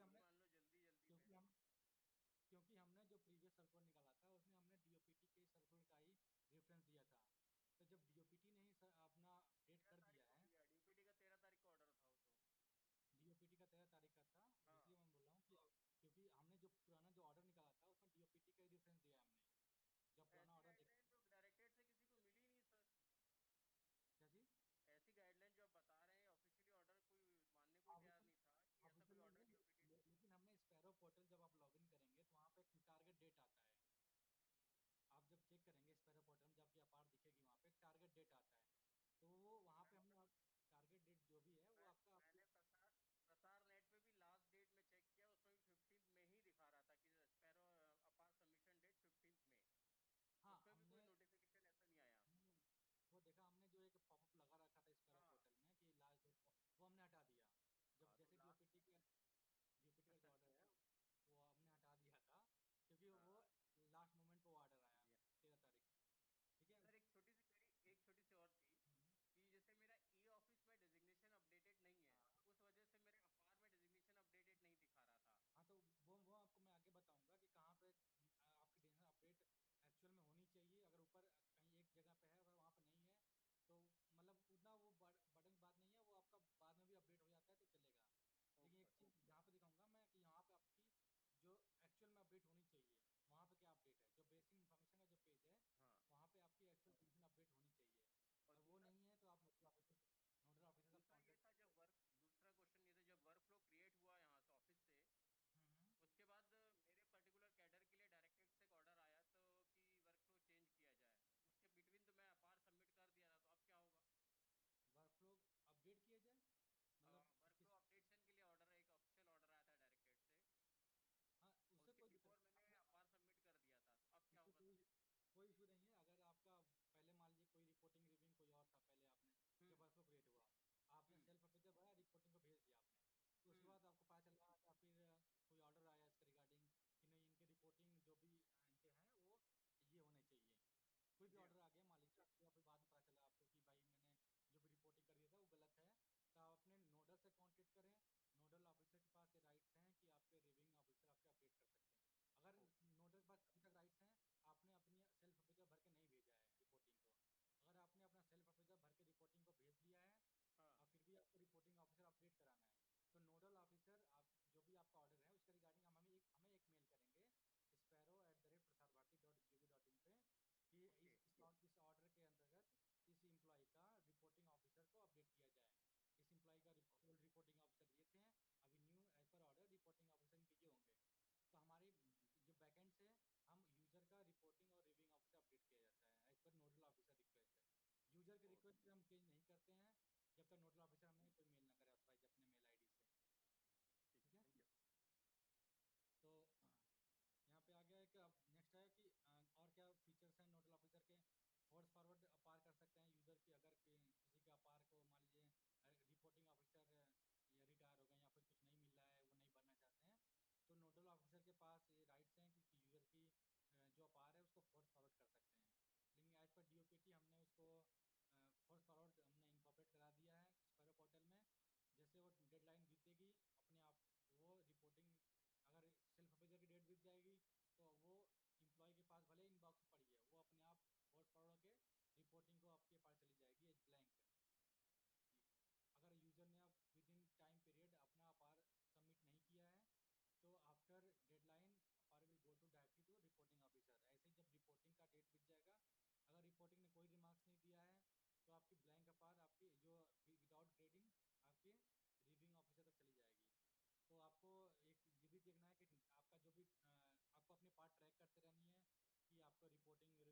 क्योंकि हमने मान लो जल्दी जल्दी में। क्योंकि हम क्योंकि हमने जो प्रीवियस सर्कुलर निकाला था उसमें हमने डीओपीटी के सर्कुलर का ही रेफरेंस दिया था। तो जब डीओपीटी ने ही अपना अपडेट तेरह कर तारीख दिया को है, दिया डीओपीटी का, 13 तारीख का ऑर्डर था वो तो। डीओपीटी का 13 तारीख का था, हाँ। इसलिए मैं बोल रहा हूँ कि क्योंकि हमने जो पुराना जो ऑर्डर निकाला था उसमें डीओपीटी का ही रेफरेंस दिया है हमने, तो जब पुराना ऐसी ऑर्डर गाइडलाइन तो डायरेक्टेड से किसी को मिली नहीं सर। क्या चीज? ऐसी गाइडलाइन जो आप बता रहे हैं, ऑफिशियली ऑर्डर कोई मानने को ही तैयार ऑफिशियल नहीं था कि ऐसा कोई ऑफिशियल ऑर्डर नहीं, डीओपीटी ने। लेकिन हमने स्पैरो पोर्टल जब आप लॉगिन करेंगे तो वहाँ पे एक टारगेट डेट आता है। आप जब चेक करेंगे स्पैरो पोर्टल में, जब आपकी अपार दिखेगी वहाँ पे एक टारगेट डेट आता है, तो वो वहाँ पे मैं हमने टारगेट डेट जो भी है वो मैं आपका मैंने प्रसार प्रसार नेट पे भी लास्ट डेट में चेक किया, उसमें भी 15th में ही दिखा रहा था कि स्पैरो अपार सबमिशन डेट 15th में। हाँ उसमें भी कोई हमने नोटिफिकेशन ऐसा नहीं आया। हमने वो देखा, हमने जो एक पॉपअप लगा रखा था स्पैरो हाँ। पोर्टल में कि लास्ट डेट, वो हमने हटा दिया। जब हाँ तो जैसे लास्ट। डीओपीटी का जो ऑर्डर है वो हमने हटा दिया था, क्योंकि वो हाँ लास्ट मोमेंट पे वो ऑर्डर आया जी। 13 तारीख को। ठीक है। सर एक छोटी सी क्वेरी, एक छोटी सी और थी हम्म। कि जैसे मेरा ई ऑफिस में डेजिग्नेशन अपडेटेड नहीं है, हाँ उस वजह से मेरे अपार में डेजिग्नेशन अपडेटेड नहीं दिखा रहा था। हाँ, तो वो आपको मैं आगे बताऊंगा कि कहाँ पे आपकी डेटा अपडेट एक्चुअल में होनी चाहिए। अगर ऊपर कहीं एक जगह पे है, अगर वहाँ पे नहीं है तो मतलब उतना वो बटन की बात नहीं है, वो आपका बाद में भी अपडेट हो जाता है तो चलेगा। लेकिन एक ओके चीज़ यहाँ पे दिखाऊंगा मैं कि यहाँ पे आपकी जो एक्चुअल में अपडेट होनी चाहिए वहाँ पे क्या अपडेट है, जो बेसिक इन्फॉर्मेशन का जो पेज है हाँ। वहाँ पे आपकी एक्चुअल कंडीशन अपडेट होनी चाहिए। और और वो दूसरा, नहीं है तो आप नोडल ऑफिसर से दूसरा ये कॉन्टेक्ट। था जब वर्क दूसरा क्वेश्चन ये था, जब वर्क फ्लो क्रिएट हुआ यहाँ से ऑफिस से, हम्म। उसके बाद मेरे पर्टिकुलर कैडर के लिए डायरेक्टेड से एक ऑर्डर आया तो कि वर्क फ्लो चेंज किया जाए। उसके बिटवीन तो मैं अपार सबमिट कर दिया था, तो अब क्या होगा? वर्क फ्लो अपडेट किया जाए मतलब वर्क फ्लो किस? अपडेशन के लिए ऑर्डर, एक ऑफिशियल ऑर्डर आया था डायरेक्टेड से। हाँ, उससे उसके कोई दिक्कत बिफोर मैंने नहीं। अपार सबमिट कर दिया था, तो अब क्या उससे होगा कोई सर? कोई इशू नहीं है। अगर आपका पहले मान लीजिए कोई रिपोर्टिंग रिव्यूइंग कोई और था पहले, आपने जब हम्म। वर्कफ्लो क्रिएट हुआ, आपने हम्म। सेल्फ अपेचर भरा, रिपोर्टिंग को भेज दिया आपने, तो उसके हम्म। बाद आपको पता चला या फिर कोई ऑर्डर आया इसके रिगार्डिंग कि नहीं, इनके रिपोर्टिंग जो भी इनके हैं वो ये होने चाहिए। कोई भी जी ऑर्डर हाँ। आ गया मान लीजिए, या फिर बाद में पता चला आपको कि भाई मैंने जो भी रिपोर्टिंग कर दिया था वो गलत है, तो आप अपने नोडल से कॉन्टेक्ट करें। नोडल ऑफिसर के पास ये राइट्स हैं कि आपके रिविंग ऑफिसर आपके अपडेट कर सकते हैं। अगर ओके। नोडल के पास अभी तक राइट्स हैं, आपने अपनी सेल्फ अपेचर भर के नहीं भेजा है रिपोर्टिंग को। अगर आपने अपना सेल्फ अपेचर भर के रिपोर्टिंग को भेज दिया है हाँ। और फिर भी आपको रिपोर्टिंग ऑफिसर अपडेट कराना है, तो नोडल ऑफिसर आप जो भी आपका ऑर्डर है उसके रिगार्डिंग हम हमें एक मेल करेंगे sparrow@prasarbharati.gov.in पे कि ओके। इस ऑर्डर के अंतर्गत इस इम्प्लॉय का रिपोर्टिंग ऑफिसर को अपडेट किया जाए। इस इम्प्लॉय का ओल्ड रिपोर्टिंग ऑफिसर ये थे, अभी new as per order reporting officer इनके ये होंगे। तो हमारे जो बैकएंड से हम यूजर का रिपोर्टिंग और रिव्यूइंग ऑफिसर अपडेट किया जाता है as per nodal officer request. User के ओके। रिक्वेस्ट पे हम चेंज नहीं करते हैं जब तक नोडल ऑफिसर हमें कोई मेल ना करे ऑथराइज अपने मेल आईडी से। ठीक ठीक है, है। Thank you. तो यहाँ पे आ गया है कि अब नेक्स्ट है कि और क्या फीचर्स हैं नोडल ऑफिसर के। फोर्स फॉरवर्ड अपार कर सकते हैं यूजर की, अगर किसी के अपार को मान लीजिए रिपोर्टिंग ऑफिसर या रिटायर हो गए या फिर कुछ नहीं मिल रहा है वो नहीं भरना चाहते हैं, तो नोडल ऑफिसर के पास ये राइट्स हैं कि यूजर की जो अपार है उसको फोर्स फॉरवर्ड कर सकते हैं। लेकिन एज पर डीओपीटी हमने उसको फोर्स फॉरवर्ड हमने इनकॉर्पोरेट करा दिया है स्पैरो पोर्टल में। जैसे वो डेडलाइन बीतेगी अपने आप वो रिपोर्टिंग, अगर सेल्फ अपेजर की डेट बीत जाएगी तो वो इम्प्लॉय के पास भले इनबॉक्स पड़ी है वो अपने आप फोर्स फॉरवर्ड के रिपोर्टिंग को आपके पास चली जाएगी एज ब्लैंक। अगर यूजर ने अब विद इन टाइम पीरियड अपना अपार सबमिट नहीं किया है तो आफ्टर डेडलाइन अपार will go to directly to reporting officer. ऐसे ही जब रिपोर्टिंग का डेट बीत जाएगा, अगर रिपोर्टिंग ने कोई रिमार्क्स नहीं दिया है तो आपकी ब्लैंक अपार आपकी जो विदाउट ग्रेडिंग आपके रिव्यूइंग ऑफिसर तक चली जाएगी। तो आपको एक ये भी देखना है कि आपका जो भी आपको अपने पार्ट ट्रैक करते रहनी है कि आपको रिपोर्टिंग